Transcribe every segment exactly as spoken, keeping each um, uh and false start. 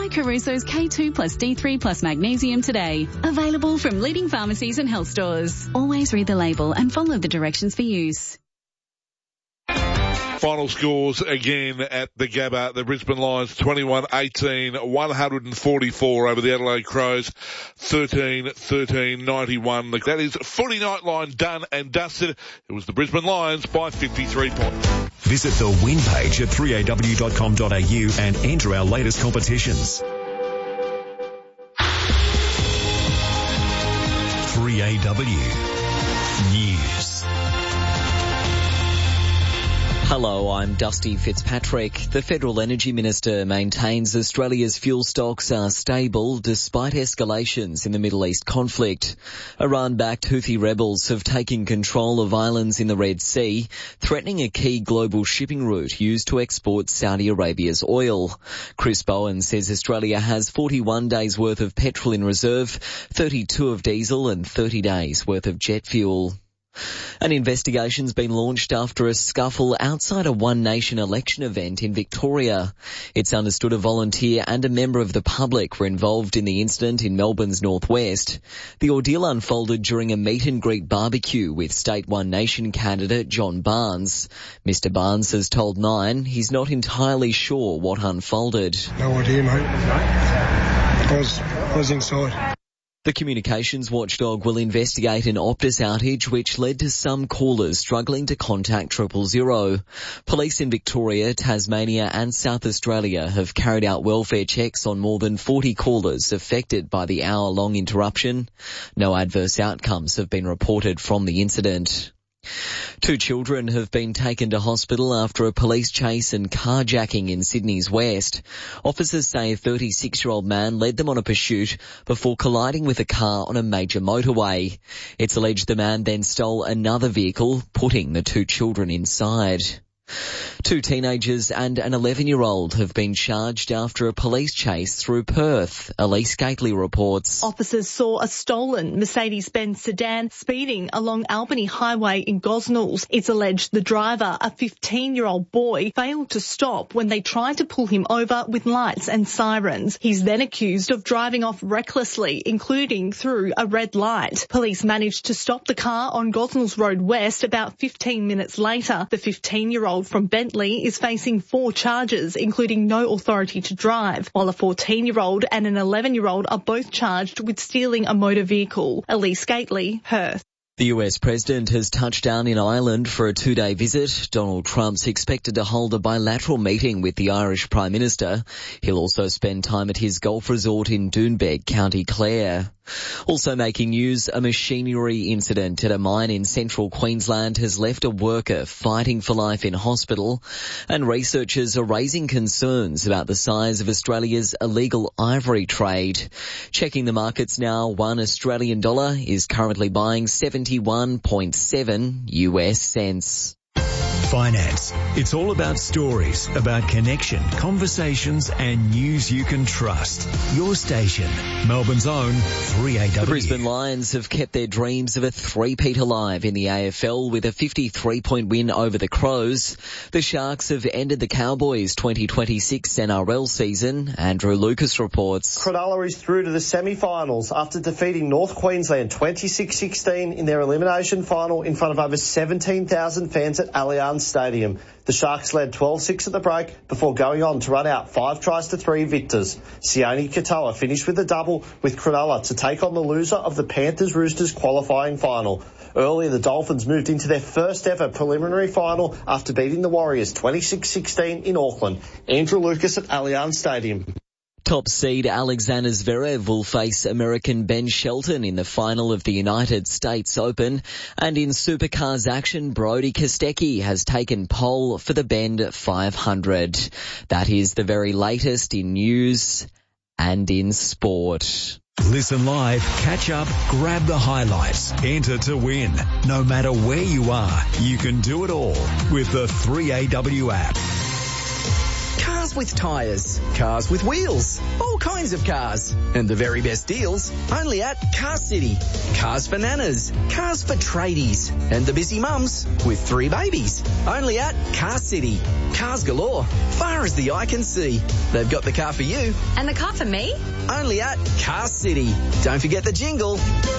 Try Caruso's K two plus D three plus magnesium today. Available from leading pharmacies and health stores. Always read the label and follow the directions for use. Final scores again at the Gabba. The Brisbane Lions twenty-one eighteen, one forty-four over the Adelaide Crows, thirteen thirteen ninety-one. That is Footy Nightline done and dusted. It was the Brisbane Lions by fifty-three points. Visit the win page at three a w dot com dot a u and enter our latest competitions. three A W News. Hello, I'm Dusty Fitzpatrick. The Federal Energy Minister maintains Australia's fuel stocks are stable despite escalations in the Middle East conflict. Iran-backed Houthi rebels have taken control of islands in the Red Sea, threatening a key global shipping route used to export Saudi Arabia's oil. Chris Bowen says Australia has forty-one days worth of petrol in reserve, thirty-two of diesel and thirty days worth of jet fuel. An investigation's been launched after a scuffle outside a One Nation election event in Victoria. It's understood a volunteer and a member of the public were involved in the incident in Melbourne's northwest. The ordeal unfolded during a meet and greet barbecue with State One Nation candidate John Barnes. Mister Barnes has told Nine he's not entirely sure what unfolded. No idea, mate. I was, I was inside. The communications watchdog will investigate an Optus outage which led to some callers struggling to contact triple zero. Police in Victoria, Tasmania and South Australia have carried out welfare checks on more than forty callers affected by the hour-long interruption. No adverse outcomes have been reported from the incident. Two children have been taken to hospital after a police chase and carjacking in Sydney's west. Officers say a thirty-six-year-old man led them on a pursuit before colliding with a car on a major motorway. It's alleged the man then stole another vehicle, putting the two children inside. Two teenagers and an eleven-year-old have been charged after a police chase through Perth. Elise Gately reports. Officers saw a stolen Mercedes-Benz sedan speeding along Albany Highway in Gosnells. It's alleged the driver, a fifteen-year-old boy, failed to stop when they tried to pull him over with lights and sirens. He's then accused of driving off recklessly, including through a red light. Police managed to stop the car on Gosnells Road West about fifteen minutes later. The fifteen-year-old from Bentley is facing four charges, including no authority to drive, while a fourteen-year-old and an eleven-year-old are both charged with stealing a motor vehicle. Elise Gately, Perth. The U S president has touched down in Ireland for a two-day visit. Donald Trump's expected to hold a bilateral meeting with the Irish Prime Minister. He'll also spend time at his golf resort in Doonbeg, County Clare. Also making news, a machinery incident at a mine in central Queensland has left a worker fighting for life in hospital, and researchers are raising concerns about the size of Australia's illegal ivory trade. Checking the markets now, one Australian dollar is currently buying seventy-one point seven U S cents. Finance. It's all about stories, about connection, conversations and news you can trust. Your station, Melbourne's own three A W. The Brisbane Lions have kept their dreams of a three-peat alive in the A F L with a fifty-three point win over the Crows. The Sharks have ended the Cowboys' twenty twenty-six N R L season. Andrew Lucas reports. Cronulla is through to the semi-finals after defeating North Queensland twenty-six sixteen in their elimination final in front of over seventeen thousand fans at Allianz Stadium. The Sharks led twelve six at the break before going on to run out five tries to three victors. Sione Katoa finished with a double, with Cronulla to take on the loser of the Panthers-Roosters qualifying final. Earlier, the Dolphins moved into their first ever preliminary final after beating the Warriors twenty-six sixteen in Auckland. Andrew Lucas at Allianz Stadium. Top seed Alexander Zverev will face American Ben Shelton in the final of the United States Open. And in supercars action, Brody Kostecki has taken pole for the Bend five hundred. That is the very latest in news and in sport. Listen live, catch up, grab the highlights, enter to win. No matter where you are, you can do it all with the three A W app. Cars cars with tyres, cars with wheels, all kinds of cars. And the very best deals only at Car City. Cars for nanas, cars for tradies, and the busy mums with three babies. Only at Car City. Cars galore, far as the eye can see. They've got the car for you. And the car for me? Only at Car City. Don't forget the jingle.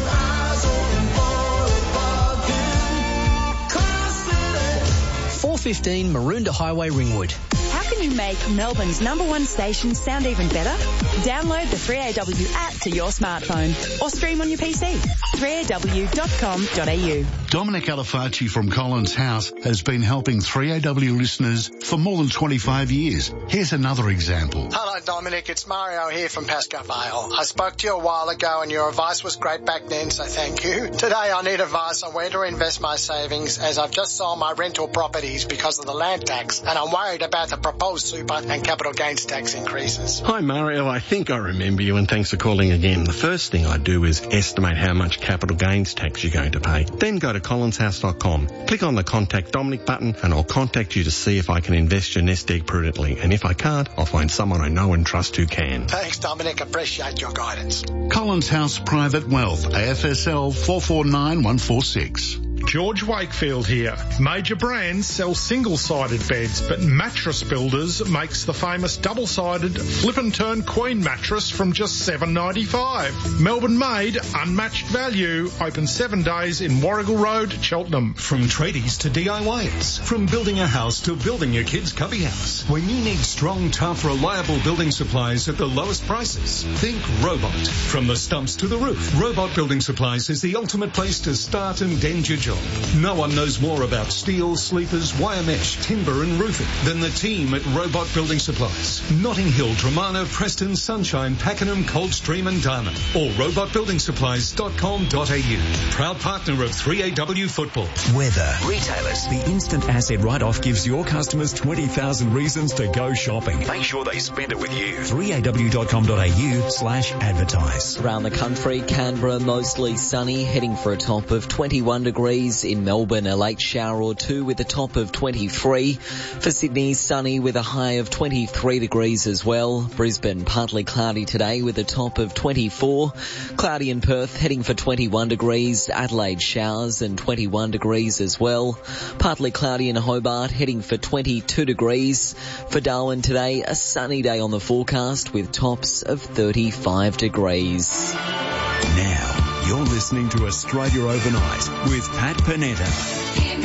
four fifteen Maroondah Highway, Ringwood. How can you make Melbourne's number one station sound even better? Download the three A W app to your smartphone or stream on your P C. three A W dot com dot a u. Dominic Alifacci from Collins House has been helping three A W listeners for more than twenty-five years. Here's another example. Hello, Dominic. It's Mario here from Pascoe Vale. I spoke to you a while ago and your advice was great back then, so thank you. Today I need advice on where to invest my savings as I've just sold my rental properties because of the land tax and I'm worried about the proposed super and capital gains tax increases. Hi, Mario. I think I remember you and thanks for calling again. The first thing I do is estimate how much capital gains tax you're going to pay. Then go to collins house dot com. Click on the Contact Dominic button and I'll contact you to see if I can invest your nest egg prudently. And if I can't, I'll find someone I know and trust who can. Thanks, Dominic. Appreciate your guidance. Collins House Private Wealth, A F S L four four nine one four six. George Wakefield here. Major brands sell single-sided beds, but Mattress Builders makes the famous double-sided flip and turn queen mattress from just seven dollars ninety-five. Melbourne-made, unmatched value. Open seven days in Warrigal Road, Cheltenham. From tradies to D I Yers, from building a house to building your kid's cubby house. When you need strong, tough, reliable building supplies at the lowest prices, think Robot. From the stumps to the roof, Robot Building Supplies is the ultimate place to start and end your job. No one knows more about steel, sleepers, wire mesh, timber and roofing than the team at Robot Building Supplies. Notting Hill, Dramana, Preston, Sunshine, Pakenham, Coldstream and Darman. Or robot building supplies dot com dot a u. Proud partner of three A W Football. Weather. Retailers. The instant asset write-off gives your customers twenty thousand reasons to go shopping. Make sure they spend it with you. three A W dot com dot a u slash advertise. Around the country, Canberra mostly sunny, heading for a top of twenty-one degrees. In Melbourne, a late shower or two with a top of twenty-three. For Sydney, sunny with a high of twenty-three degrees as well. Brisbane, partly cloudy today with a top of twenty-four. Cloudy in Perth, heading for twenty-one degrees. Adelaide, showers and twenty-one degrees as well. Partly cloudy in Hobart, heading for twenty-two degrees. For Darwin today, a sunny day on the forecast with tops of thirty-five degrees. Now, you're listening to Australia Overnight with Pat Panetta.